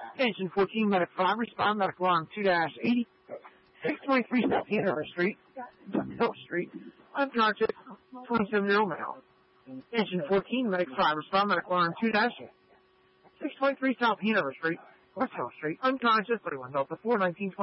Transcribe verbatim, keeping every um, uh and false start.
Engine fourteen, Medic five, respond, Medical Alarm two dash eighty, six twenty-three South Hanover Street, Hill Street, unconscious, twenty-seven-year-old male. Engine fourteen, Medic five, respond, Medical Alarm two dash six twenty-three South Hanover Street, West Hill Street, unconscious, thirty-one Delta four, nineteen twenty.